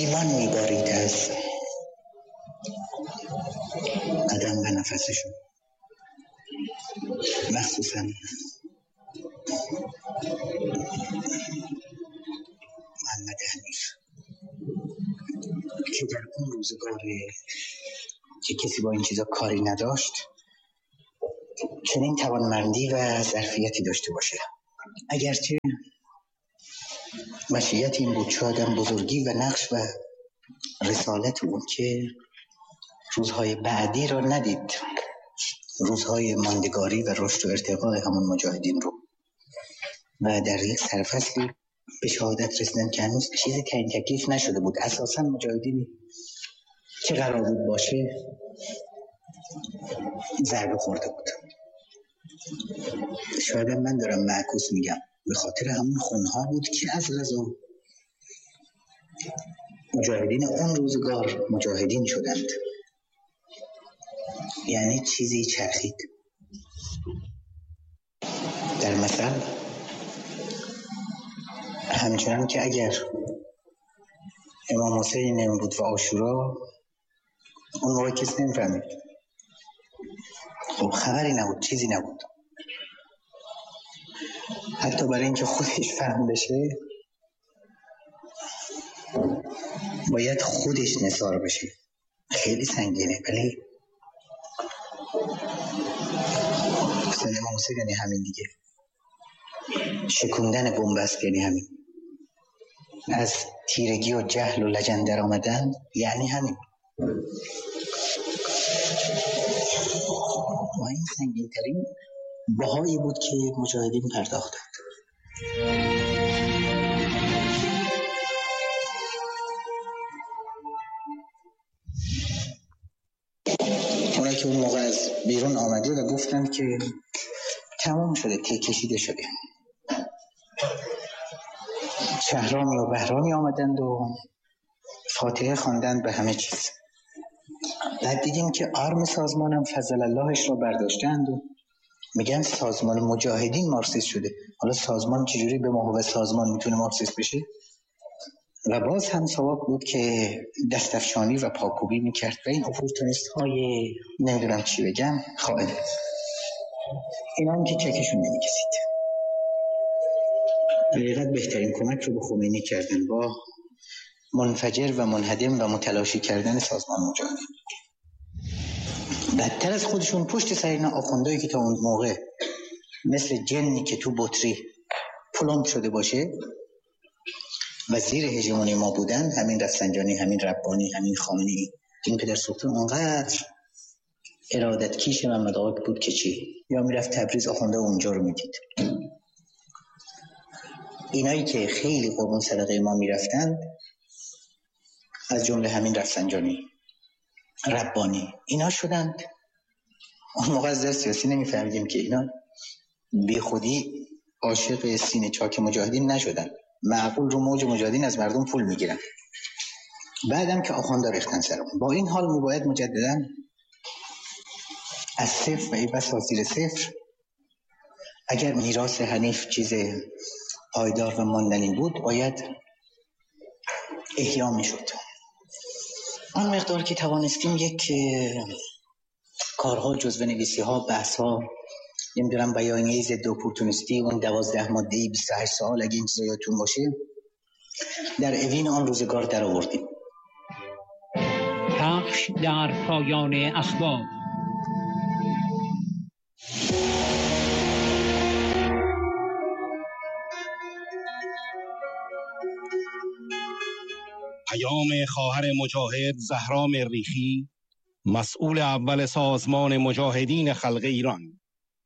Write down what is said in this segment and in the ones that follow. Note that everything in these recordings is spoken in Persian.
ایمان میبارید از قدم و نفسشون، مخصوصا محمد حنیف که در اون روزگار که کسی با این چیزا کاری نداشت چنین توانمندی و ظرفیتی داشته باشه. اگرچه مشیت این بود شایدم بزرگی و نقش و رسالت اون که روزهای بعدی را ندید، روزهای ماندگاری و رشد و ارتقاء همون مجاهدین رو، و در یک سرفصلی به شهادت رسیدن که هنوز چیزی تعیین تکلیف نشده بود. اساساً مجاهدینی که قرار بود باشه ضربه خورده بود. شاید من دارم معکوس میگم، به خاطر همون خونها بود که از قضا مجاهدین اون روزگار مجاهدین شدند. یعنی چیزی چرخید. در مثل همچنان که اگر امام حسین نمی بود و عاشورا، اون موقع کسی نمی‌فهمید. خب خبری نبود، چیزی نبود. حتی برای اینکه خودش فهم بشه باید خودش نثار بشه. خیلی سنگینه. ولی امام حسین یعنی همین دیگه. شکوندن بن‌بست یعنی همین. از تیرگی و جهل و لجن در آمدن یعنی همین. و این سنگین ترین بهایی بود که مجاهدین پرداختند. اونایی که اون موقع از بیرون آمده و گفتن که تمام شده، ته کشیده شده. شهرامی و بهرامی آمدند و فاتحه خواندند به همه چیز. بعد دیدیم که آرم سازمانم فضل اللهش رو برداشتند و میگن سازمان مجاهدین مارکسیست شده. حالا سازمان چجوری به محو سازمان میتونه مارکسیست بشه؟ و باز هم سواق بود که دستفشانی و پاکوبی میکرد و این اپورتونیست های نمیدونم چی بگم خائن، اینا هم که چکشون نمیکسید. حقیقت بهترین کمک رو به خمینی کردن با منفجر و منهدم و متلاشی کردن سازمان مجاهدین. بدتر از خودشون پشت سر اینا آخوندایی که تا اون موقع مثل جنی که تو بطری پلمب شده باشه و زیر هژمونی ما بودن، همین رفسنجانی، همین ربانی، همین خامنه‌ای، این پدر سوختون اونقدر ارادت کیش محمد آقا بود که چی؟ یا میرفت تبریز آخونده اونجا رو میدید. اینایی که خیلی قربون صدقه ما میرفتن، از جمله همین رفسنجانی، ربانی، اینا شدند. اون موقع از در سیاسی نمیفهمیدیم که اینا بی خودی عاشق سینه چاک مجاهدین نشدن. معقول رو موج مجاهدین از مردم پول میگیرن. بعدم که آخونده ریختن سرمون. با این حال میباید مجددا از صفر و ای بسا زیر صفر، اگر میراث حنیف چیز پایدار و ماندنی بود باید احیا میشد. آن مقدار که توانستیم یک کارها، جزوه نویسی ها، بحث ها، نمیدونم بیانیه ضد اپورتونیستی، اون 12 ماده 28 سال اگه این چیزا یادتون باشه، در اوین آن روزگار در آوردیم. پخش در پایان اخبار. پیام خواهر مجاهد زهرا مریخی، مسئول اول سازمان مجاهدین خلق ایران.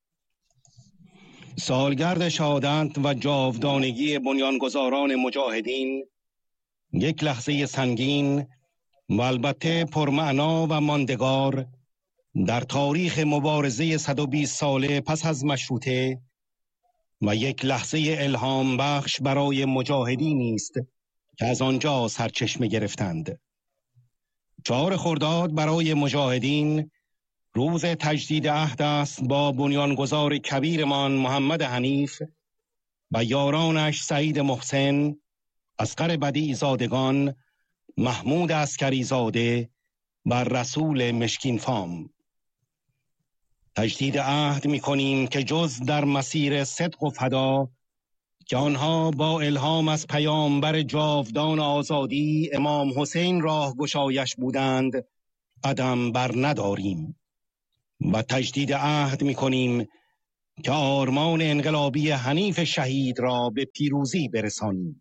سالگرد شهادت و جاودانگی بنیانگذاران مجاهدین یک لحظه سنگین و البته پرمعنا و ماندگار در تاریخ مبارزه 120 ساله پس از مشروطه و یک لحظه الهام بخش برای مجاهدینی است که از آنجا سرچشمه گرفتند. 4 خرداد برای مجاهدین روز تجدید عهد است با بنیانگذار کبیرمان محمد حنیف و یارانش سعید محسن، اصغر بدیع زادگان محمود عسکری زاده و رسول مشکین فام. تجدید عهد می کنیم که جز در مسیر صدق و فدا که آنها با الهام از پیامبر جاودان آزادی امام حسین راه گشایش بودند قدم بر نداریم و تجدید عهد می کنیم که آرمان انقلابی حنیف شهید را به پیروزی برسانیم.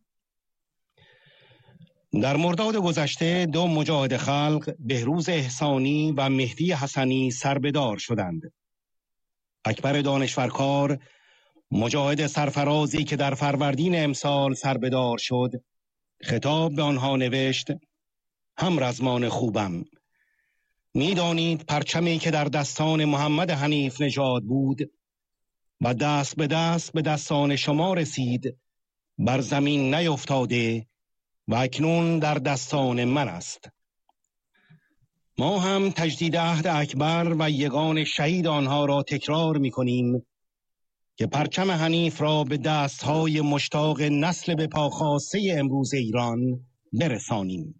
در مرداد گذشته 2 مجاهد خلق، بهروز احسانی و مهدی حسنی سربدار شدند. اکبر دانشورکار، مجاهد سرفرازی که در فروردین امسال سربدار شد، خطاب به آنها نوشت: همرزمان خوبم، می‌دانید پرچمی که در دستان محمد حنیف نژاد بود و دست به دستان شما رسید بر زمین نیفتاده و اکنون در دستان من است. ما هم تجدید عهد اکبر و یگان شهید آنها را تکرار می‌کنیم که پرچم حنیف را به دستهای مشتاق نسل به پاخاسته امروز ایران برسانیم.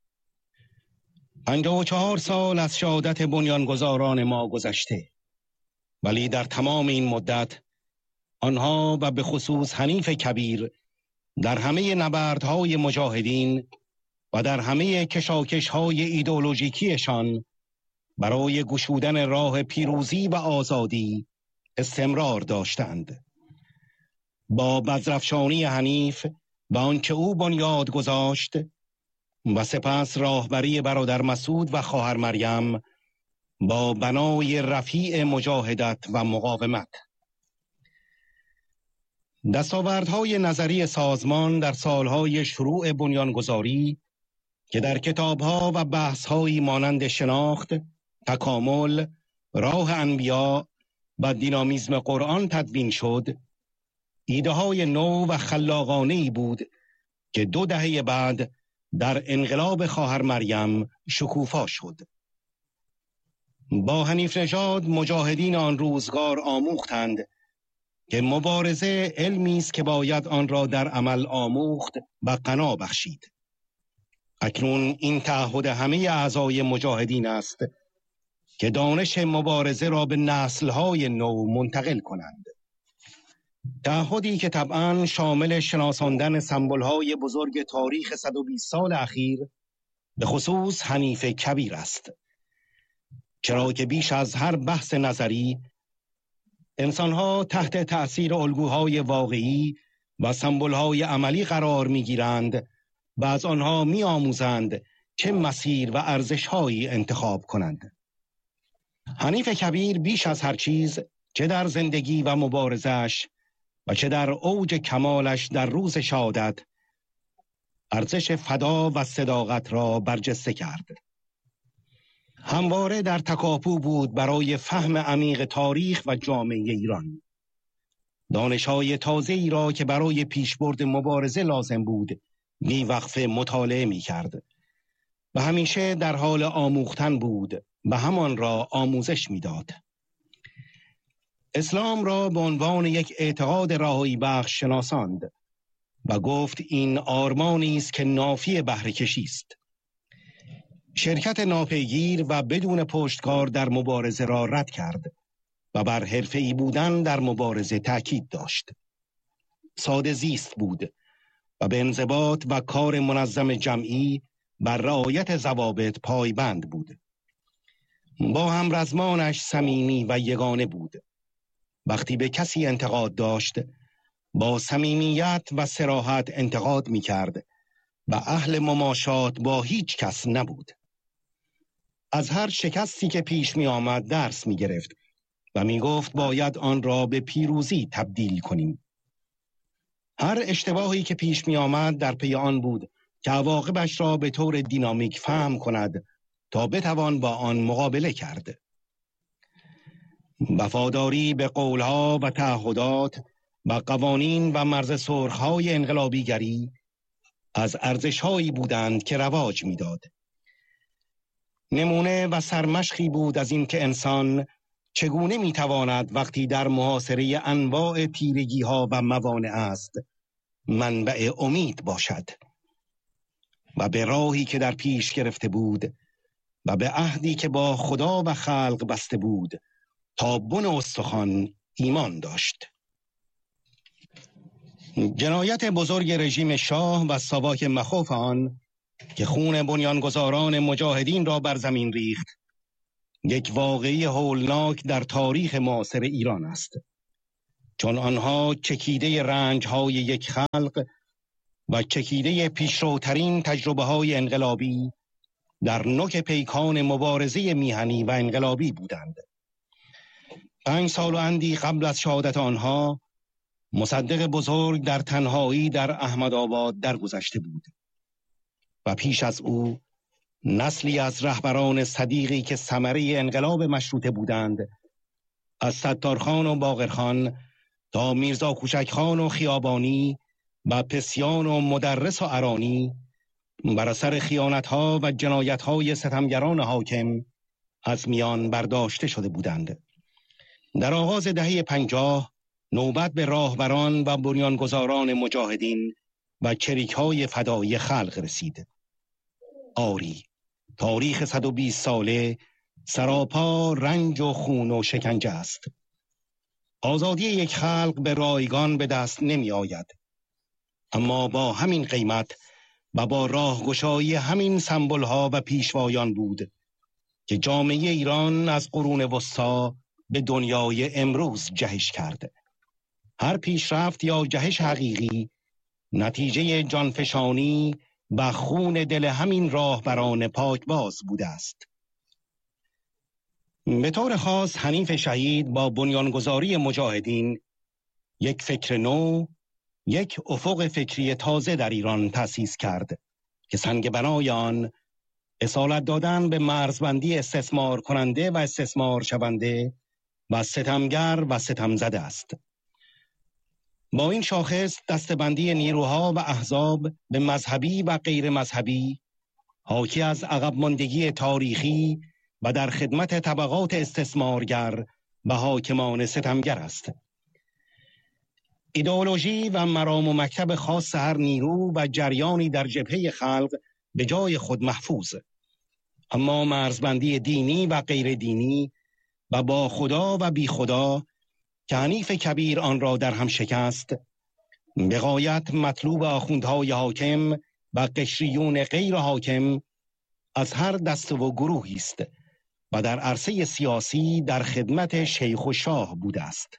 54 سال از شهادت بنیانگذاران ما گذشته، ولی در تمام این مدت آنها و به خصوص حنیف کبیر در همه نبردهای مجاهدین و در همه کشاکش‌های ایدئولوژیکیشان برای گشودن راه پیروزی و آزادی استمرار داشتند. با بذرافشانی حنیف و آنچه او بنیاد گذاشت و سپس راهبری برادر مسعود و خواهر مریم با بنای رفیع مجاهدت و مقاومت. دستاوردهای نظری سازمان در سالهای شروع بنیانگذاری که در کتابها و بحثهایی مانند شناخت، تکامل، راه انبیا و دینامیزم قرآن تدوین شد، ایده‌های نو و خلاقانه‌ای بود که 2 دهه بعد در انقلاب خواهر مریم شکوفا شد. با حنیف نژاد مجاهدین آن روزگار آموختند که مبارزه علمی است که باید آن را در عمل آموخت و غنا بخشید. اکنون این تعهد همه اعضای مجاهدین است که دانش مبارزه را به نسل‌های نو منتقل کنند. تعهدی که طبعاً شامل شناساندن سمبول‌های بزرگ تاریخ 120 سال اخیر، به خصوص حنیف کبیر است. چرا که بیش از هر بحث نظری، انسان‌ها تحت تأثیر الگوهای واقعی و سمبول‌های عملی قرار می‌گیرند و از آنها می‌آموزند چه مسیر و ارزش‌هایی انتخاب کنند. حنیف کبیر بیش از هر چیز، چه در زندگی و مبارزش و چه در اوج کمالش در روز شهادت، ارزش فدا و صداقت را برجسته کرد. همواره در تکاپو بود برای فهم عمیق تاریخ و جامعه ایران. دانش‌های تازه‌ای را که برای پیشبرد مبارزه لازم بود، بی‌وقفه مطالعه می‌کرد و همیشه در حال آموختن بود و همان را آموزش می‌داد. اسلام را به عنوان یک اعتقاد رهایی بخش شناساند و گفت این آرمانی است که نافی بهره کشی است. شرکت ناپیگیر و بدون پشتکار در مبارزه را رد کرد و بر حرفه‌ای بودن در مبارزه تاکید داشت. ساده زیست بود و به انضباط و کار منظم جمعی بر رعایت ضوابط پایبند بود. با همرزمانش صمیمی و یگانه بود. وقتی به کسی انتقاد داشت، با صمیمیت و صراحت انتقاد می‌کرد و اهل مماشات با هیچ کس نبود. از هر شکستی که پیش می آمد درس می گرفت و می گفت باید آن را به پیروزی تبدیل کنیم. هر اشتباهی که پیش می آمد در پی آن بود که عواقبش را به طور دینامیک فهم کند تا بتوان با آن مقابله کرد. وفاداری به قولها و تعهدات و قوانین و مرز سرخهای انقلابیگری از ارزشهایی بودند که رواج میداد. نمونه و سرمشقی بود از این که انسان چگونه میتواند وقتی در محاصره انواع تیرگی‌ها و موانع است منبع امید باشد. و به راهی که در پیش گرفته بود و به عهدی که با خدا و خلق بسته بود تا بن استخوان ایمان داشت. جنایت بزرگ رژیم شاه و ساواک مخوف آن که خون بنیانگذاران مجاهدین را بر زمین ریخت، یک واقعی هولناک در تاریخ معاصر ایران است، چون آنها چکیده رنج‌های یک خلق و چکیده پیشروترین تجربه‌های انقلابی در نوک پیکان مبارزه میهنی و انقلابی بودند. 5 سال و اندی قبل از شهادت آنها، مصدق بزرگ در تنهایی در احمدآباد درگذشته بود و پیش از او نسلی از رهبران صدیقی که ثمره انقلاب مشروطه بودند، از ستارخان و باقرخان تا میرزا کوچکخان و خیابانی و پسیان و مدرس و ارانی، بر اثر خیانت‌ها و جنایت‌های ستمگران حاکم از میان برداشته شده بودند. در آغاز دهه 50 نوبت به راهبران و بنیانگذاران مجاهدین و چریک‌های فدایی خلق رسید. آری، تاریخ 120 ساله سراپا رنج و خون و شکنجه است. آزادی یک خلق به رایگان به دست نمی آید، اما با همین قیمت و با راهگشایی همین سمبول‌ها و پیشوایان بود که جامعه ایران از قرون وسطی به دنیای امروز جهش کرد. هر پیشرفت یا جهش حقیقی نتیجه جانفشانی و خون دل همین راهبران پاکباز بوده است. به طور خاص حنیف شهید با بنیانگذاری مجاهدین یک فکر نو، یک افق فکری تازه در ایران تأسیس کرد که سنگ بنای آن اصالت دادن به مرزبندی استثمار کننده و استثمار شونده و ستمگر و ستم زده است. با این شاخص دستبندی نیروها و احزاب به مذهبی و غیر مذهبی، حاکی از عقب ماندگی تاریخی و در خدمت طبقات استثمارگر و حاکمان ستمگر است. ایدئولوژی و مرام و مکتب خاص هر نیرو و جریانی در جبهه خلق به جای خود محفوظ، اما مرزبندی دینی و غیر دینی و با خدا و بی خدا که حنیف کبیر آن را در هم شکست، به غایت مطلوب آخوندهای حاکم و قشریون غیر حاکم از هر دسته و گروهی است و در عرصه سیاسی در خدمت شیخ و شاه بوده است.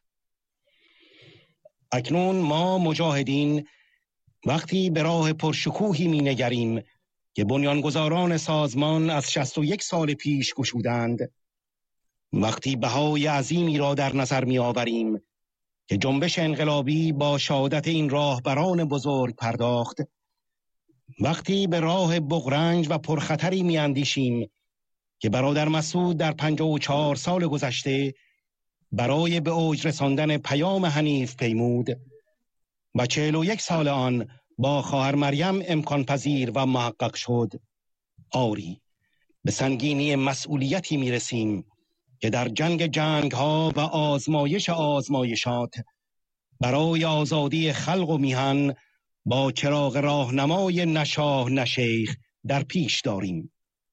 اکنون ما مجاهدین وقتی به راه پرشکوهی می نگریم که بنیانگذاران سازمان از 61 سال پیش گشودند، وقتی بهای عظیمی را در نظر می آوریم که جنبش انقلابی با شهادت این راهبران بزرگ پرداخت، وقتی به راه بغرنج و پرخطری می اندیشیم که برادر مسعود در 54 سال گذشته برای به اوج رساندن پیام حنیف پیمود و 41 سال آن با خواهر مریم امکان پذیر و محقق شد، آری به سنگینی مسئولیتی می رسیم که در جنگ ها و آزمایشات برای آزادی خلق و میهن با چراغ راهنمای نشاه نشیخ در پیش داریم.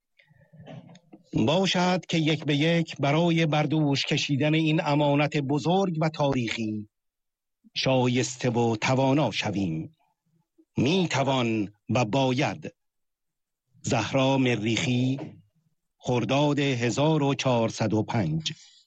باشد که یک به یک برای بردوش کشیدن این امانت بزرگ و تاریخی شایسته و توانا شویم. می توان و باید. زهرا مریخی، خرداد 1405.